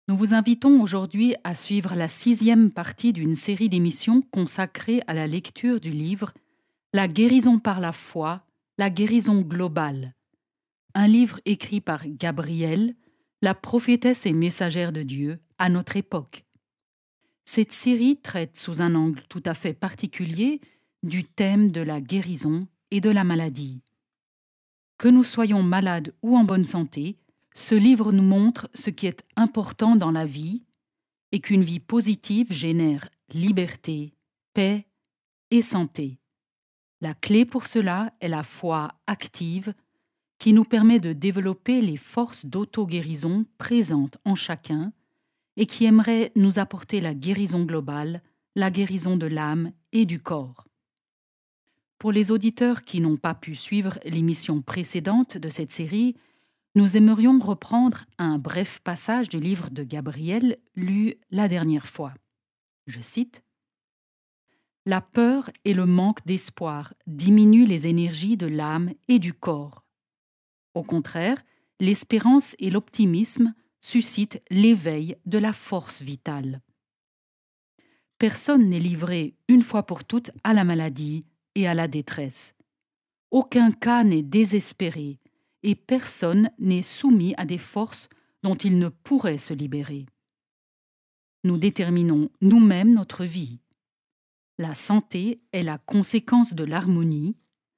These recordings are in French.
Nous vous invitons aujourd'hui à suivre la 6e partie d'une série d'émissions consacrée à la lecture du livre La guérison par la foi, la guérison globale, un livre écrit par Gabrielle, la prophétesse et messagère de Dieu à notre époque. Cette série traite sous un angle tout à fait particulier du thème de la guérison et de la maladie. Que nous soyons malades ou en bonne santé, ce livre nous montre ce qui est important dans la vie et qu'une vie positive génère liberté, paix et santé. La clé pour cela est la foi active qui nous permet de développer les forces d'auto-guérison présentes en chacun et qui aimerait nous apporter la guérison globale, la guérison de l'âme et du corps. Pour les auditeurs qui n'ont pas pu suivre l'émission précédente de cette série, nous aimerions reprendre un bref passage du livre de Gabrielle lu la dernière fois. Je cite : « La peur et le manque d'espoir diminuent les énergies de l'âme et du corps. Au contraire, l'espérance et l'optimisme suscitent l'éveil de la force vitale. Personne n'est livré une fois pour toutes à la maladie et à la détresse. Aucun cas n'est désespéré et personne n'est soumis à des forces dont il ne pourrait se libérer. Nous déterminons nous-mêmes notre vie. La santé est la conséquence de l'harmonie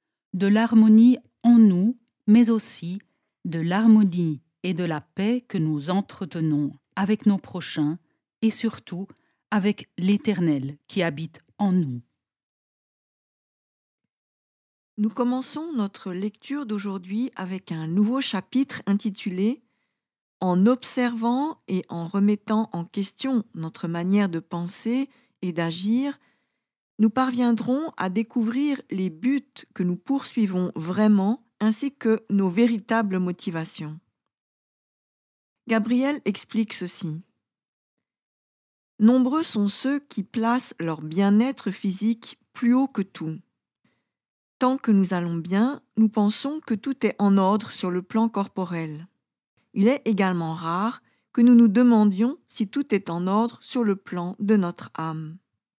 en nous, mais aussi de l'harmonie et de la paix que nous entretenons avec nos prochains et surtout avec l'Éternel qui habite en nous. » Nous commençons notre lecture d'aujourd'hui avec un nouveau chapitre intitulé « En observant et en remettant en question notre manière de penser et d'agir, nous parviendrons à découvrir les buts que nous poursuivons vraiment ainsi que nos véritables motivations. » Gabrielle explique ceci. « Nombreux sont ceux qui placent leur bien-être physique plus haut que tout. Tant que nous allons bien, nous pensons que tout est en ordre sur le plan corporel. Il est également rare que nous nous demandions si tout est en ordre sur le plan de notre âme.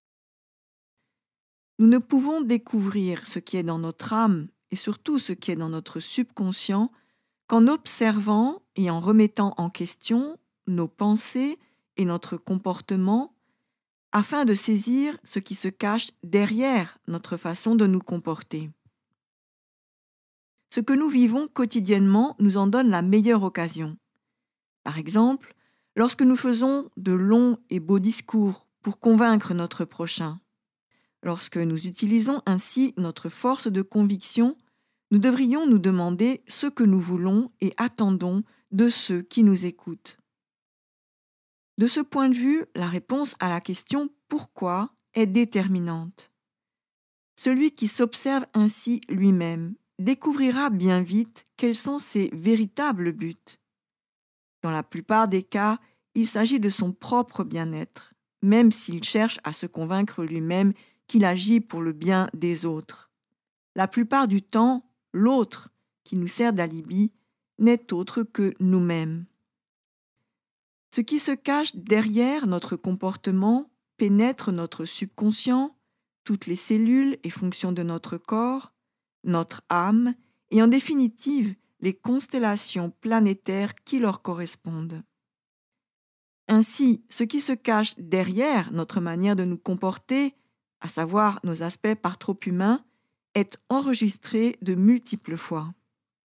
Nous ne pouvons découvrir ce qui est dans notre âme et surtout ce qui est dans notre subconscient qu'en observant et en remettant en question nos pensées et notre comportement afin de saisir ce qui se cache derrière notre façon de nous comporter. Ce que nous vivons quotidiennement nous en donne la meilleure occasion. Par exemple, lorsque nous faisons de longs et beaux discours pour convaincre notre prochain. Lorsque nous utilisons ainsi notre force de conviction, nous devrions nous demander ce que nous voulons et attendons de ceux qui nous écoutent. De ce point de vue, la réponse à la question « pourquoi » est déterminante. Celui qui s'observe ainsi lui-même découvrira bien vite quels sont ses véritables buts. Dans la plupart des cas, il s'agit de son propre bien-être, même s'il cherche à se convaincre lui-même qu'il agit pour le bien des autres. La plupart du temps, l'autre, qui nous sert d'alibi, n'est autre que nous-mêmes. Ce qui se cache derrière notre comportement pénètre notre subconscient, toutes les cellules et fonctions de notre corps, notre âme et en définitive les constellations planétaires qui leur correspondent. Ainsi, ce qui se cache derrière notre manière de nous comporter, à savoir nos aspects par trop humains, est enregistré de multiples fois.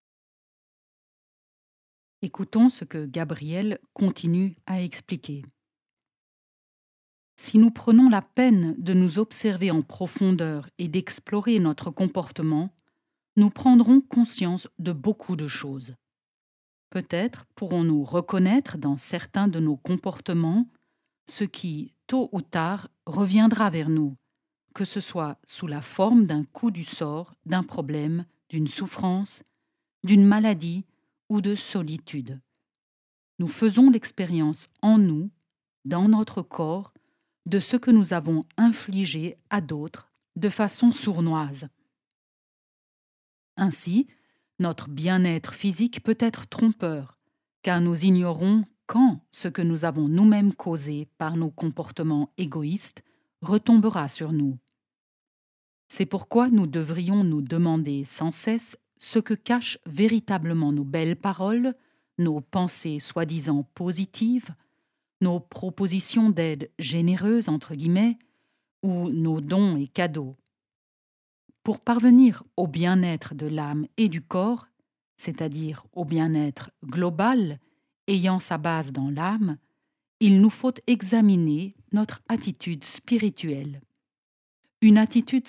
Écoutons ce que Gabrielle continue à expliquer. Si nous prenons la peine de nous observer en profondeur et d'explorer notre comportement, nous prendrons conscience de beaucoup de choses. Peut-être pourrons-nous reconnaître dans certains de nos comportements ce qui, tôt ou tard, reviendra vers nous, que ce soit sous la forme d'un coup du sort, d'un problème, d'une souffrance, d'une maladie ou de solitude. Nous faisons l'expérience en nous, dans notre corps, de ce que nous avons infligé à d'autres de façon sournoise. Ainsi, notre bien-être physique peut être trompeur, car nous ignorons quand ce que nous avons nous-mêmes causé par nos comportements égoïstes retombera sur nous. C'est pourquoi nous devrions nous demander sans cesse ce que cachent véritablement nos belles paroles, nos pensées soi-disant positives, nos propositions d'aide généreuses, entre guillemets, ou nos dons et cadeaux. Pour parvenir au bien-être de l'âme et du corps, c'est-à-dire au bien-être global, ayant sa base dans l'âme, il nous faut examiner notre attitude spirituelle. Une attitude